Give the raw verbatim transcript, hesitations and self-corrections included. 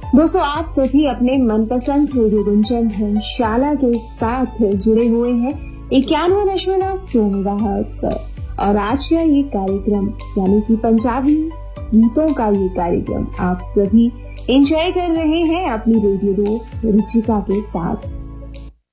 दोस्तों, आप सभी अपने मनपसंद रेडियो गुंजन धर्मशाला के साथ जुड़े हुए हैं इक्यानवे दशमलव दो मेगाहर्ट्ज पर। और आज का ये कार्यक्रम यानी कि पंजाबी गीतों का ये कार्यक्रम आप सभी एंजॉय कर रहे हैं अपनी रेडियो दोस्त रुचिका के साथ।